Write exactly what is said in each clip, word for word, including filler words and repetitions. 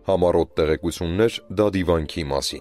Համառոտ տեղեկություններ դադիվանքի մասին։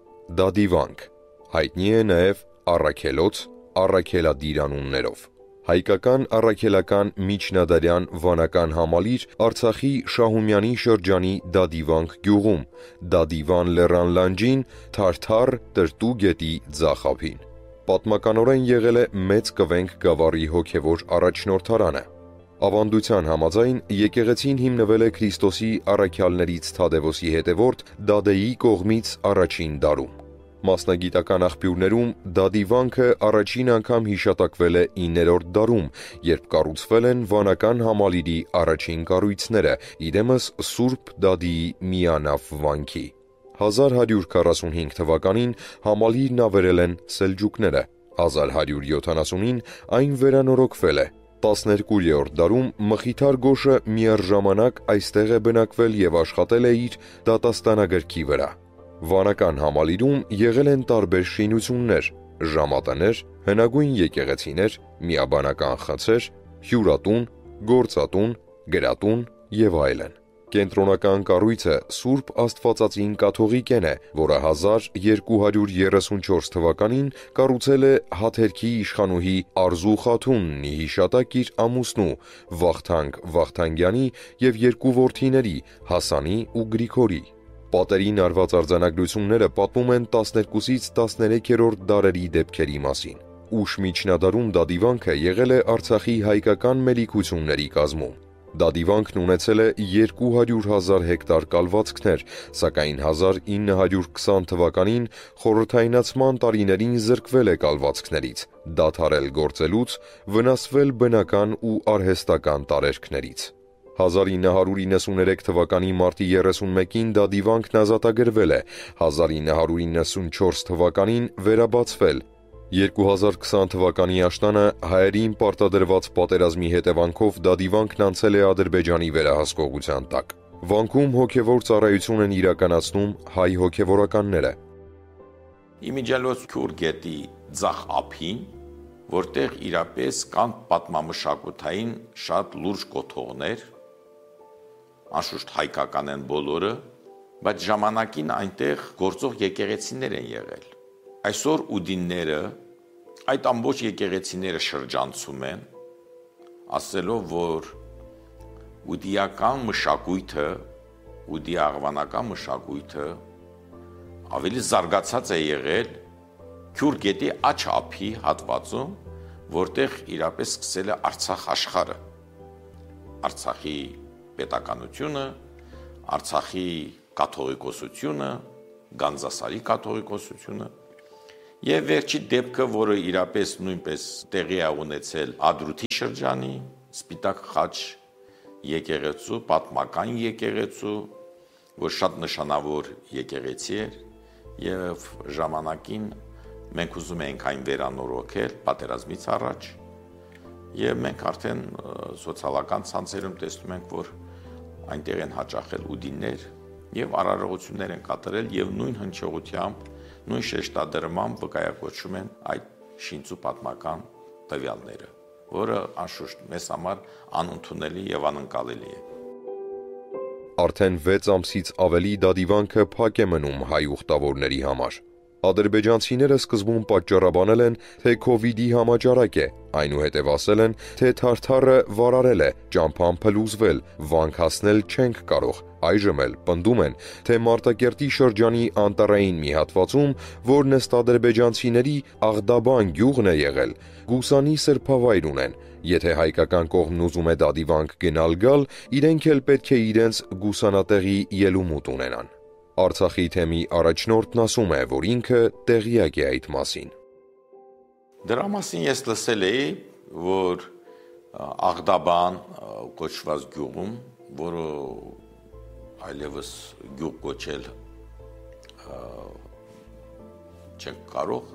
Դադիվանք հայտնի է նաև առաքելոց, առաքելադիր անուններով։ Հայկական առաքելական միջնադարյան վանական համալիր Արցախի Շահումյանի շրջանի Դադիվանք գյուղում, Դադիվան լեռան լանջին, Թարթար տրտու գետի ձախ ափին։ Պատմականորեն եղել է Մեծ Կվենք գավառի հոգևոր առաջնորդարանը։ Ավանդության համաձայն եկեղեցին հիմնվել է Քրիստոսի առաքյալներից Թադևոսի հետևորդ Դադեի կողմից առաջին դարում։ Մասնագիտական աղբյուրներում Դադիվանքը առաջին անգամ հիշատակվել է իններորդ դարում, երբ կառուցվել են վանական համալիրի առաջին կառույցները, իրեմս Սուրբ Դադիի միանավ վանքի։ հազար հարյուր քառասունհինգ թվականին համալիրն ավերել են սելջուկները, հազար հարյուր յոթանասունին այն վերանորոգվել է։ տասներկուերորդ դարում Մխիթար Գոշը միառժամանակ այստեղ է բնակվել և աշխատել է իր դատաստանագրքի վրա։ Վանական համալիրում եղել են տարբեր շինություններ՝ ժամատներ, հնագույն եկեղեցիներ, միաբանական խցեր, հյուրատուն, գործատուն, գրատուն և այլն։ Կենտրոնական կառույցը Սուրբ Աստվածածին կաթողիկեն է, որը հազար երկու հարյուր երեսունչորս թվականին կառուցել է Հաթերքի իշխանուհի Արզու խաթունն ի հիշատակ իր ամուսնու Վախթանգ Վախթանգյանի և երկու որդիների՝ Հասանի ու Գրիգորի։ Պատերին արված արձանագրությունները պատմում են տասներկուսից տասներեքերորդ դարերի դեպքերի մասին։ Ուշ միջնադարում Դադիվանքը եղել է Արցախի հայկական մելիքությունների կազմում։ Դադիվանքն ունեցել է երկու հարյուր հազար հեկտար կալվածքներ, սակայն հազար ինը հարյուր քսան թվականին խորհրդայնացման տարիներին զրկվել է կալվածքներից, դադարել գործելուց, վնասվել բնական ու արհեստական տարերքներից։ հազար ինը հարյուր իննսուներեք թվականի մարտի երեսունմեկին Դադիվանքն ազատագրվել է, հազար ինը հարյուր իննսունչորս թվականին վերաբացվել։ երկու հազար քսան թվականի աշնանը հայերին պարտադրված պատերազմի հետևանքով Դադիվանքն անցել է Ադրբեջանի վերահսկողության տակ։ Վանքում հոգևոր ծառայություն են իրականացնում հայ հոգևորականները։ Իմիջիալոց Քյուր գետի ձախ ափին, որտեղ իրապես կան պատմամշակութային շատ լուրջ կոթողներ, անշուշտ հայկական են բոլորը, բայց ժամանակին այնտեղ գործող եկեղեցիներ են եղել։ Այսօր ուդինները այդ ամբողջ եկեղեցիները շրջանցում են, ասելով, որ ուդիական մշակույթը, ուդի աղվանական մշակույթը ավելի զարգացած է եղել Քյուր գետի աջ ափի հատվածում, որտեղ իրապես սկսել է Արցախ աշխարհը, Արցախի պետականությունը, Արցախի կաթողիկոսությունը, Գանձասարի կաթողիկոսությունը և վերջի դեպքը, որը իրապես նույնպես տեղի է ունեցել Ադրութի շրջանի Սպիտակ խաչ եկեղեցու, պատմական եկեղեցու, որ շատ նշանավոր եկեղեցի էր և ժամանակին մենք ուզում էինք այն վերանորոգել պատերազմից առաջ և մենք արդեն սոցիալական ցանցերում տեսնում ենք, որ այնտեղ են հաճախել ուդիններ և արարողություններ են կատարել և նույն հնչողությամբ, նույն շեշտադրմամբ վկայակոչում են այդ շինծու պատմական տվյալները, որը անշուշտ մեզ համար անընդունելի և անընկալելի է։ Արդեն վեց ամսից ավելի Դադիվանքը փակ է մնում հայ ուխտավորների համար։ Ադրբեջանցիները սկզբում պատճառաբանել են, թե քովիդի համաճարակ է, այնուհետև ասել են, թե Թարթարը վարարել է, ճամփան փլուզվել, վանք հասնել չենք կարող, այժմ էլ պնդում են, թե Մարտակերտի շրջանի անտառային մի հատվածում, որն ըստ ադրբեջանցիների Աղդաբան գյուղն է եղել, Գուսանի սրբավայր ունեն, եթե հայկական կողմն ուզում է Դադիվանք գնալ գալ, իրենք էլ պետք է իրենց գուսանատեղի ելումուտ ունենան։ Արցախի թեմի առաջնորդն ասում է, որ ինքը տեղյակ է այդ մասին։ Դրա մասին ես լսել էի, որ Աղդաբան կոչված գյուղում, որը այլևս գյուղ կոչել չենք կարող,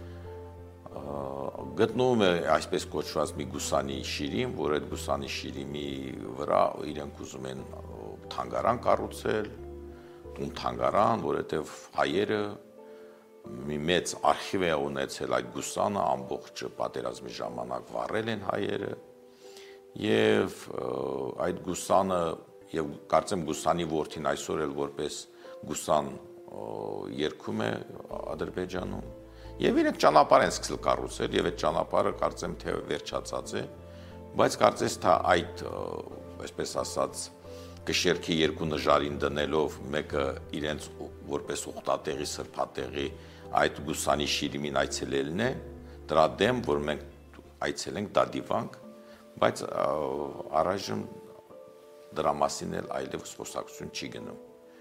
գտնվում է այսպես կոչված մի գուսանի շիրիմ, որ այդ գուսանի շիրիմի վրա իրենք ուզում են թանգարան կառուցել, տուն թանգարան, որովհետև հայերը մի մեծ արխիվ է ունեցել այդ գուսանը, ամբողջ պատերազմի ժամանակ վառել են հայերը, և այդ գուսանը եւ կարծեմ Գուսանի որդին այսօր էլ որպես Գուսան երգում է Ադրբեջանում եւ իրենք ճանապարհ են սկսել կառուցել եւ այդ ճանապարհը կարծեմ թե վերջացած է, բայց կարծես թե այդ այսպես ասած կշերքի երկու նժարին դնելով մեկը իրենց որպես ուխտատեղի սրբատեղի այդ Գուսանի շիրիմին այցելելն է, դրա դեմ որ մենք այցելենք դադիվանք, բայց առայժմ դրա մասին էլ այլևս խոսակցություն չի գնում։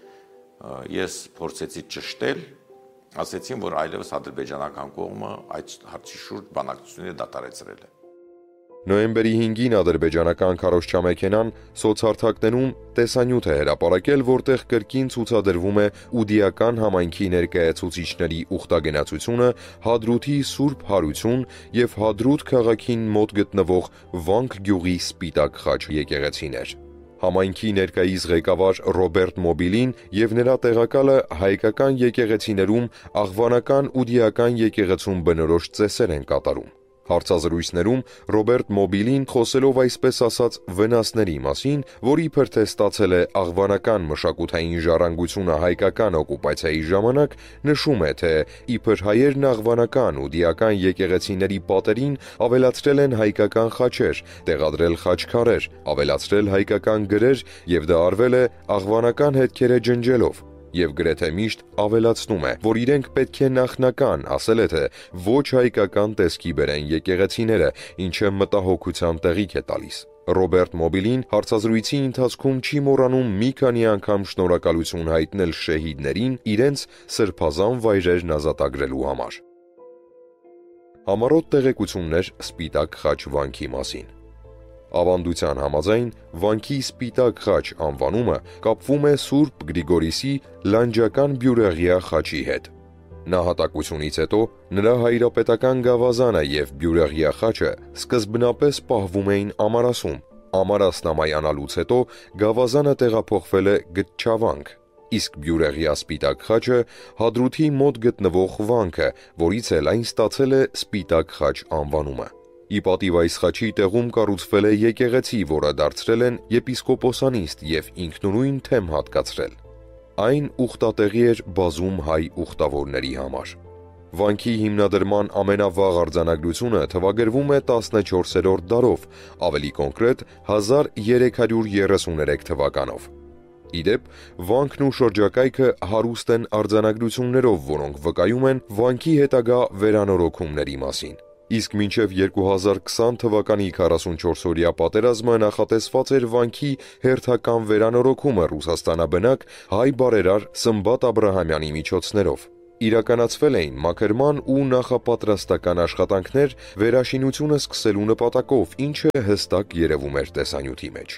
Ես փորձեցի ճշտել, ասեցին, որ այլևս ադրբեջանական կողմը այդ հարցի շուրջ բանակցությունները դադարեցրել է։ Նոյեմբերի հինգին ադրբեջանական քարոզչամեքենան սոցհարթակներում տեսանյութ է հրապարակել, որտեղ կրկին ցուցադրվում է ուդիական համայնքի ներկայացուցիչների ուխտագնացությունը, Հադրութի Սուրբ Հարություն եւ Հադրութ քաղաքին մոտ գտնվող Վանք գյուղի Սպիտակ խաչ եկեղեցիներ։ Համայնքի ներկայիս ղեկավար Ռոբերտ Մոբիլին եւ նրա տեղակալը հայկական եկեղեցիներում աղվանական ուդիական եկեղեցում բնորոշ ծեսեր են կատարում։ Հարցազրույցներում Ռոբերտ Մոբիլին խոսելով այսպես ասած վնասների մասին, որ իբր թե ստացել է աղվանական մշակութային ժառանգությունը հայկական օկուպացիայի ժամանակ, նշում է, թե իբր հայերն աղվանական ուդիական եկեղեցիների պատերին ավելացրել են հայկական խաչեր, տեղադրել խաչքարեր, ավելացրել հայկական գրեր եւ դա արվել է աղվանական հետքերը ջնջելով։ Եվ գրեթե միշտ ավելացնում է, որ իրենք պետք է նախնական, ասել է թե ոչ հայկական տեսքի բերեն եկեղեցիները, ինչը մտահոգության տեղիք է տալիս։ Ռոբերտ Մոբիլին հարցազրույցի ընթացքում չի մոռանում մի քանի անգամ շնորհակալություն հայտնել շեհիդներին իրենց սրբազան վայրերն ազատագրելու համար։ Համառոտ տեղեկություններ Սպիտակ խաչ վանքի մասին։ Ավանդության համաձայն վանքի Սպիտակ խաչ անվանումը կապվում է Սուրբ Գրիգորիսի լանջական բյուրեղյա խաչի հետ։ Նահատակությունից հետո նրա հայրապետական գավազանը եւ բյուրեղյա խաչը սկզբնապես պահվում էին Ամարասում։ Ամարասնամայանալուց հետո գավազանը տեղափոխվել է Գտչավանք, իսկ բյուրեղյա Սպիտակ խաչը Հադրութի մոտ գտնվող վանքը, որից էլ այն ստացել է Սպիտակ խաչ անվանումը։ Ի պատիվ այս խաչի տեղում կառուցվել է եկեղեցի, որը դարձրել են եպիսկոպոսանիստ եւ ինքնուրույն թեմ հատկացրել։ Այն ուխտատեղի էր բազում հայ ուխտավորների համար։ Վանքի հիմնադրման ամենավաղ արձանագրությունը թվագրվում է տասնչորսերորդ դարով, ավելի կոնկրետ հազար երեք հարյուր երեսուներեք թվականով։ Իդեպ, վանքն ու շրջակայքը հարուստ են արձանագրություններով, որոնք վկայում են վանքի հետագա վերանորոգումների մասին։ Իսկ մինչև երկու հազար քսան թվականի քառասունչորսօրյա պատերազմը նախատեսված էր վանքի հերթական վերանորոգումը ռուսաստանաբնակ հայ բարերար Սմբատ Աբրահամյանի միջոցներով։ Իրականացվել էին մաքրման ու նախապատրաստական աշխատանքներ վերաշինությունը սկսելու նպատակով, ինչը հստակ երևում էր տեսանյութի մեջ։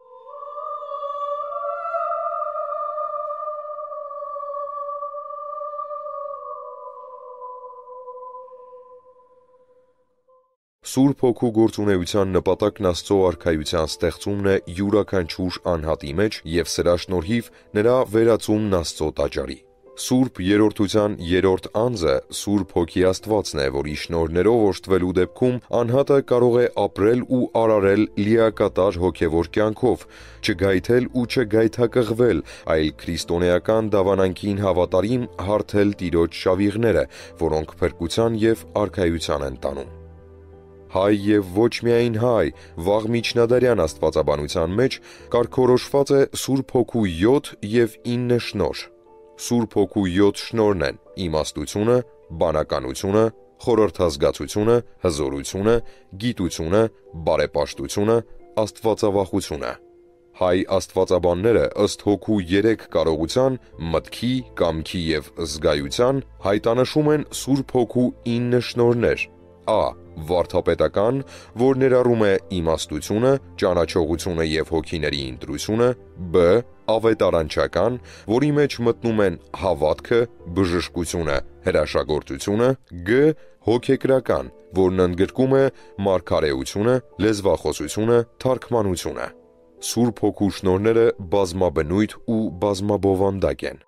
Սուրբ Հոգու գործունեության նպատակն Աստծո արքայության ստեղծումն է յուրաքանչյուր անհատի մեջ եւ սրա շնորհիվ նրա վերածումն Աստծո տաճարի։ Սուրբ երրորդության երրորդ անձը Սուրբ Հոգի Աստվածն է, որի շնորհներով օժտվելու դեպքում անհատը կարող է ապրել ու արարել լիակատար հոգևոր կյանքով, չգայթել ու չգայթակղվել, այլ քրիստոնեական դավանանքին հավատարիմ հարթել Տիրոջ շավիղները, որոնք փրկության եւ արքայության են տանում։ Հայ եւ ոչ միայն հայ, վաղ միջնադարյան աստվածաբանության մեջ կարգորոշված է Սուրբ Հոգու յոթ եւ ինը շնորհ։ Սուրբ Հոգու յոթ շնորհն են իմաստությունը, բանականությունը, խորհրդազգացությունը, հզորությունը, գիտությունը, բարեպաշտությունը, աստվածավախությունը։ Հայ աստվածաբանները ըստ Հոգու երեք կարողության՝ մտքի, կամքի եւ զգայության, հայտանշում են Սուրբ Հոգու ինը շնորհներ. Ա. Վարդապետական, որ ներառում է իմաստությունը, ճանաչողությունը եւ հոգիների ընտրությունը, Բ. Ավետարանչական, որի մեջ մտնում են հավատքը, բժշկությունը, հրաշագործությունը, Գ. Հոգեկրական, որն ընդգրկում է մարգարեությունը, լեզվախոսությունը, թարգմանությունը։ Սուրբ Հոգու շնորհները բազմաբնույթ ու բազմաբովանդակ են։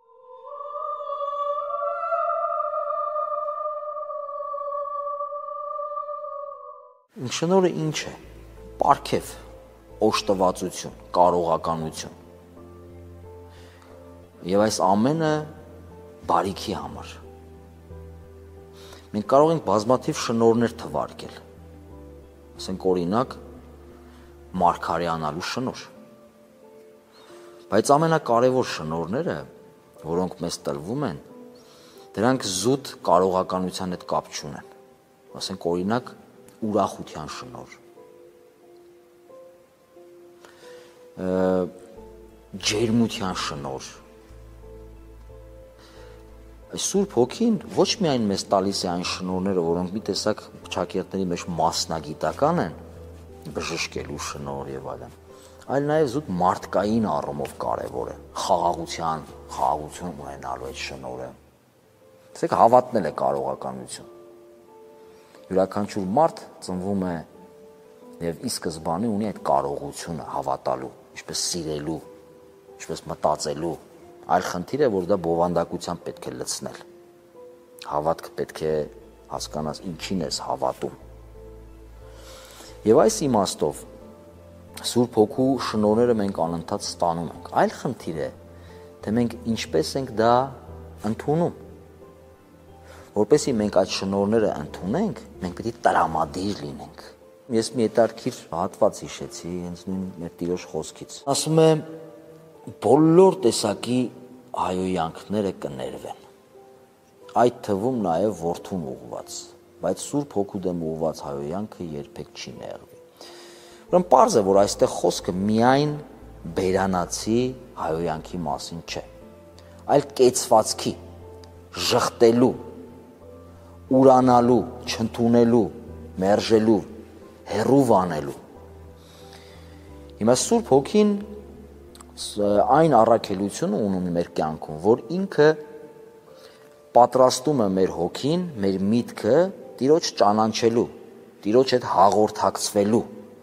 Շնորհը ինչ է։ Պարգև, օժտվածություն, կարողականություն։ եւ այս ամենը բարիքի համար։ Մենք կարող ենք բազմաթիվ շնորհներ թվարկել։ Ասենք օրինակ մարգարեանալու շնորհ։ Բայց ամենակարևոր շնորհները, որոնք մեզ տրվում են, դրանք զուտ կարողականության հետ կապ չունեն։ Ասենք օրինակ ուրախության շնորհ, ջերմության շնորհ։ Սուրբ Հոգին ոչ միայն մեզ տալիս է այն շնորհները, որոնք մի տեսակ փչակերտների մեջ մասնագիտական են, բժշկելու շնորհ եւ այլն, այլ նաեւ զուտ մարդկային առումով կարեւոր է, խաղաղության, խաղաղություն ունենալու այդ շնորհը։ Ասեք հավատնել է կարողականություն։ Յուրաքանչյուր մարդ ծնվում է եւ ի սկզբանե ունի այդ կարողությունը հավատալու, ինչպես սիրելու, ինչպես մտածելու։ Այլ խնդիր է, որ դա բովանդակությամբ պետք է լցնել։ Հավատքը պետք է հասկանաս ինչին ես հավատում։ Եվ այս իմաստով Սուրբ Հոգու շնորհները մենք անընդհատ ստանում ենք։ Այլ խնդիր է, թե մենք ինչպես ենք դա ընդունում։ Որպեսզի մենք այդ շնորհները ընդունենք, մենք պետք է տրամադիր լինենք։ Ես մի հետաքրքիր հատված հիշեցի հենց նույն մեր Տիրոջ խոսքից։ Ասում է բոլոր տեսակի հայոյանքները կներվեն, այդ թվում նաև որդուն ուղված, բայց Սուրբ Հոգու դեմ ուղված հայոյանքը երբեք չի նեղվի։ Ուրեմն պարզ է, որ այստեղ խոսքը միայն բերանացի հայոյանքի մասին չէ, այլ կեցվածքի, ժխտելու, ուրանալու, չընդունելու, մերժելու, հեռու վանելու։ Հիմա Սուրբ Հոգին այն առաքելությունը ունի մեր կյանքում, որ ինքը պատրաստում է մեր հոգին, մեր միտքը Տիրոջ ճանաչելու, Տիրոջ հետ հաղորդակցվելու։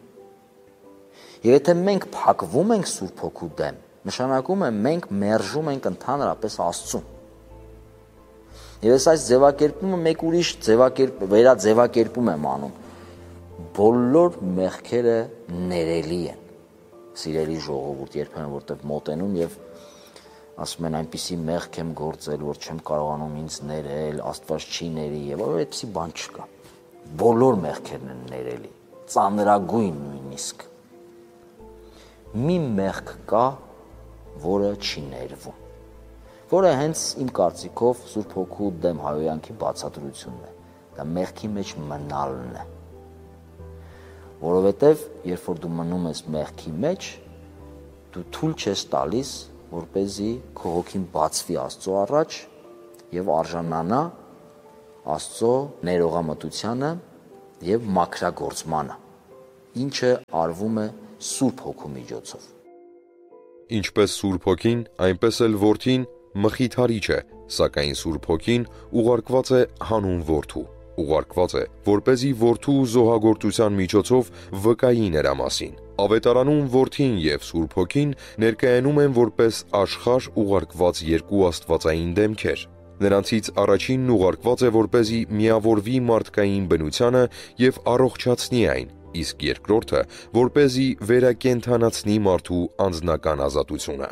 Եվ եթե մենք փակվում ենք Սուրբ Հոգու դեմ, նշանակում է մենք մերժում ենք ընդհանրապես Աստծուն։ Եվ ես այս ձևակերպումը մեկ ուրիշ ձևակերպ վերաձևակերպում եմ անում։ Բոլոր մեղքերը ներելի են։ Սիրելի ժողովուրդ, երբեմն որտեղ մոտենում եւ ասում են այնպիսի մեղք եմ գործել, որ չեմ կարողանում ինձ ներել, Աստված չի ների եւ այդպիսի բան չկա։ Բոլոր մեղքերն են ներելի, ծանրագույն նույնիսկ։ Մի մեղք կա, որը չի ներվում, որը հենց իմ կարծիքով Սուրբ Հոգու դեմ հայոյանքի բացատրությունն է։ Դա մեղքի մեջ մնալն է։ Որովհետև երբ որ դու մնում ես մեղքի մեջ, դու թույլ չես տալիս, որպեսզի քո հոգին բացվի Աստծո առաջ եւ արժանանա Աստծո ներողամտությանը եւ մաքրագործմանը, ինչը արվում է Սուրբ Հոգու միջոցով։ Ինչպես Սուրբ Հոգին, այնպես էլ Որդին մխիթարիչ է, սակայն Սուրբ Հոգին ուղարկված է հանուն Որդու, ուղարկված է, որպեսզի Որդու զոհագործության միջոցով վկայի նրա մասին։ Ավետարանում Որդին եւ Սուրբ Հոգին ներկայանում են որպես աշխարհ ուղարկված երկու աստվածային դեմքեր։ Նրանցից առաջինն ուղարկված է, որպեսզի միավորվի մարդկային բնությանը եւ առողջացնի այն, իսկ երկրորդը, որպեսզի վերակենդանացնի մարդու անձնական ազատությունը։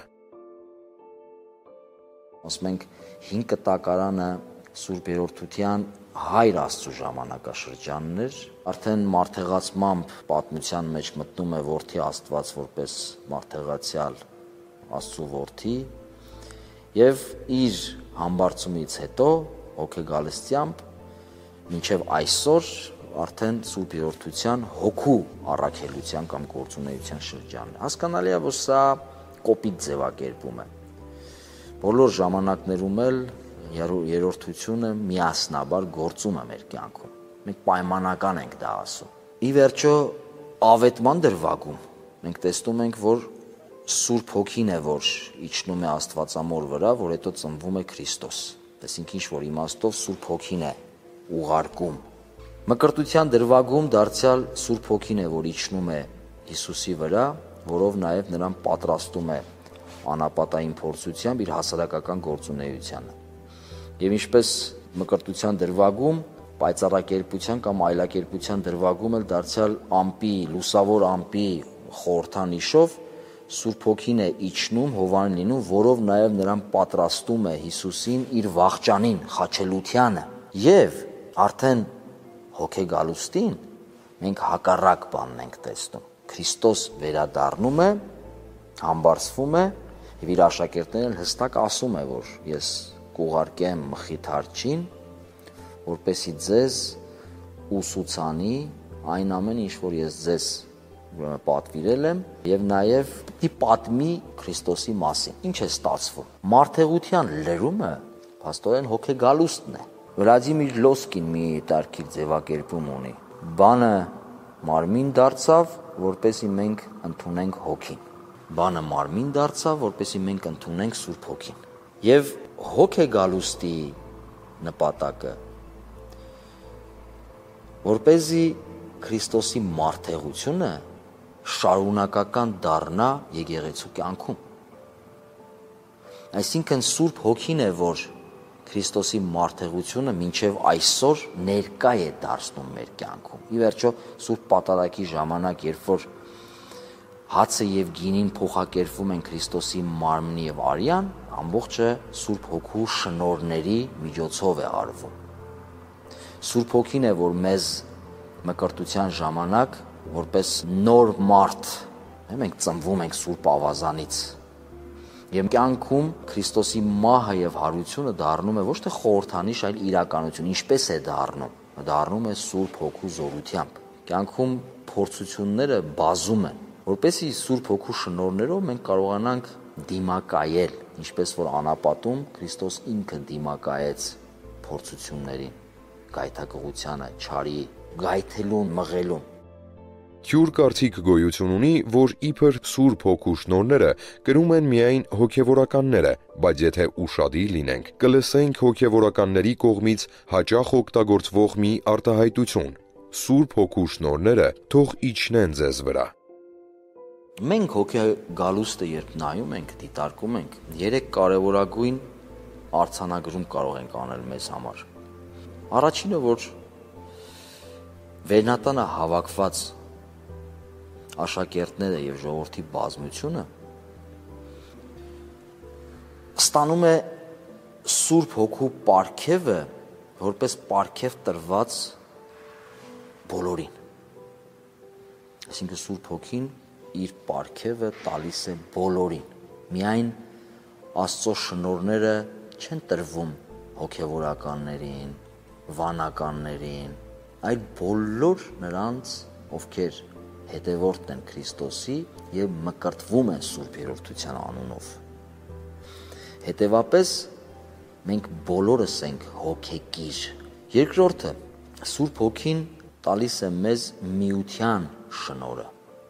Ասում ենք հին կտակարանը Սուրբ Երրորդության Հայր Աստծո ժամանակաշրջանն էր, արդեն մարդեղացմամբ պատմության մեջ մտնում է Որդի Աստված որպես մարդեղացյալ Աստծո Որդի եւ իր համբարձումից հետո հոգեգալստությամբ մինչև այսօր արդեն Սուրբ Երրորդության հոգու առաքելության կամ գործունեության շրջանն է։ Հասկանալի է, որ սա կոպիտ ձևակերպում է։ Բոլոր ժամանակներում էլ երրորդությունը միասնաբար գործում է մեր կյանքում։ Մենք պայմանական ենք դա ասում։ Ի վերջո ավետման դրվագում մենք տեսնում ենք, որ Սուրբ Հոգին է, որ իջնում է Աստվածամոր վրա, որ հետո ծնվում է Քրիստոս։ Այսինքն ինչ որ իմաստով Սուրբ Հոգին է ուղարկում։ Մկրտության դրվագում դարձյալ Սուրբ Հոգին է, որ իջնում է Հիսուսի վրա, որով նաև նրան պատրաստում է անապատային փորձությամբ իր հասարակական գործունեությանը։ Եվ ինչպես մկրտության դրվագում, պայծառակերպության կամ այլակերպության դրվագում էլ դարձյալ ամպի, լուսավոր ամպի խորհրդանիշով Սուրբ Հոգին է իջնում, Հովանին լինում, որով նաև նրան պատրաստում է Հիսուսին իր վախճանին, խաչելությանը։ Եվ արդեն հոգեգալուստին մենք հակառակ բանն ենք տեսնում։ Քրիստոս վերադառնում է, համբարձվում է եւ իր աշակերտներին հստակ ասում է, որ ես կուղարկեմ Մխիթարչին, որպեսզի ձեզ ուսուցանի այն ամենը, ինչ որ ես ձեզ պատվիրել եմ, եւ նաեւ պիտի պատմի Քրիստոսի մասին։ Ինչ է ստացվում։ Մարդեղության լրումը փաստորեն հոգեգալուստն է։ Վլադիմիր Լոսկին մի տարբեր ձևակերպում ունի։ Բանը մարմին դարձավ, որպեսզի մենք ընդունենք հոգին։ Բանը մարմին դարձավ, որպեսզի մենք ընդունենք Սուրբ Հոգին։ Եվ հոգեգալուստի նպատակը որպեսզի Քրիստոսի մարդեղությունը շարունակական դառնա եկեղեցու կյանքում։ Այսինքն Սուրբ Հոգին է, որ Քրիստոսի մարդեղությունը մինչև այսօր ներկա է դարձնում մեր կյանքում։ Ի վերջո Սուրբ Պատարագի ժամանակ, երբ որ հացը եւ գինին փոխակերպվում են Քրիստոսի մարմնի եւ արյան, ամբողջը Սուրբ Հոգու շնորհների միջոցով է արվում։ Սուրբ Հոգին է, որ մեզ մկրտության ժամանակ որպես նոր մարդ, մենք ծնվում ենք Սուրբ Ավազանից։ Եվ կյանքում Քրիստոսի մահը եւ հարությունը դառնում է ոչ թե խորհրդանիշ, այլ իրականություն։ Ինչպես է դառնում։ Դառնում է Սուրբ Հոգու զորությամբ։ Կյանքում փորձությունները բազում են, որպեսզի Սուրբ Հոգու շնորհներով մենք կարողանանք դիմակայել, ինչպես որ անապատում Քրիստոս ինքը դիմակայեց փորձություններին, գայթակղությանը, չարի գայթելուն, մղելուն։ Թյուր կարծիք գոյություն ունի, որ իբր Սուրբ Հոգու շնորհները կրում են միայն հոգևորականները, բայց եթե ուշադիր լինենք, կլսենք հոգևորականների կողմից հաճախ օգտագործվող մի արտահայտություն. Սուրբ Հոգու շնորհները թող իջնեն ձեզ վրա։ Մենք հոգեգալուստը երբ նայում ենք, դիտարկում ենք, երեք կարևորագույն արձանագրում կարող ենք անել մեզ համար։ Առաջինը, որ Վերնատանը հավաքված աշակերտները եւ ժողովրդի բազմությունը ստանում է Սուրբ Հոգու պարգևը որպես պարգև տրված բոլորին։ Այսինքն Սուրբ Հոգին իր պարգևը տալիս է բոլորին։ Միայն Աստծո շնորհները չեն տրվում հոգևորականներին, վանականներին, այլ բոլոր նրանց, ովքեր հետևորդ են Քրիստոսի եւ մկրտվում են Սուրբ Երրորդության անունով։ Հետևապես մենք բոլորս ենք հոգեկիր։ Երկրորդը, Սուրբ Հոգին տալիս է մեզ միության շնորհը։